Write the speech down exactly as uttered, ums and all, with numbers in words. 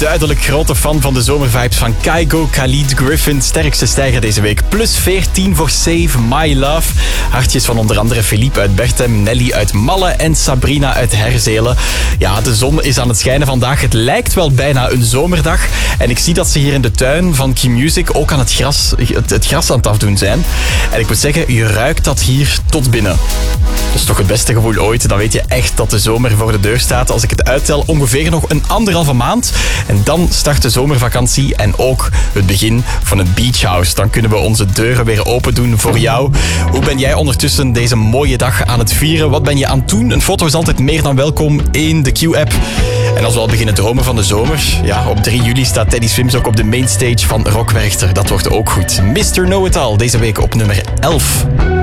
duidelijk grote fan van de zomervibes van Kygo, Khalid, Griffin. Sterkste stijger deze week. Plus veertien voor Save My Love. Hartjes van onder andere Philippe uit Berchem, Nelly uit Malle en Sabrina uit Herzelen. Ja, de zon is aan het schijnen vandaag. Het lijkt wel bijna een zomerdag. En ik zie dat ze hier in de tuin van Key Music ook aan het gras, het, het gras aan het afdoen zijn. En ik moet zeggen, je ruikt dat hier tot binnen. Dat is toch het beste gevoel ooit. Dan weet je echt dat de zomer voor de deur staat. Als ik het uittel, ongeveer nog een anderhalve maand. En dan start de zomervakantie en ook het begin van het Beach House. Dan kunnen we onze deuren weer open doen voor jou. Hoe ben jij ondertussen deze mooie dag aan het vieren? Wat ben je aan het doen? Een foto is altijd meer dan welkom in de Q-app. En als we al beginnen dromen van de zomer, ja, op drie juli staat Teddy Swims ook op de mainstage van Rock Werchter. Dat wordt ook goed. mister Know It All, deze week op nummer elf.